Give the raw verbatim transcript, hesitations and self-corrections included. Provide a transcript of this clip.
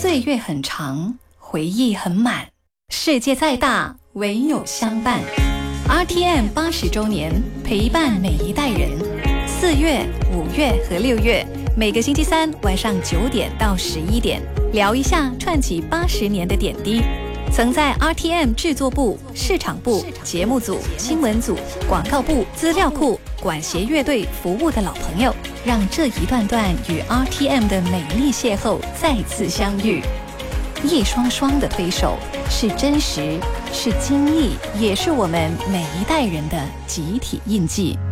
岁月很长，回忆很满，世界再大，唯有相伴。R T M 八十周年，陪伴每一代人。四月、五月和六月，每个星期三晚上九点到十一点，聊一下串起八十年的点滴。曾在 R T M 制作部、市场部、节目组、新闻组、广告部、资料库、管弦乐队服务的老朋友，让这一段段与 R T M 的美丽邂逅再次相遇。一双双的推手，是真实，是经历，也是我们每一代人的集体印记。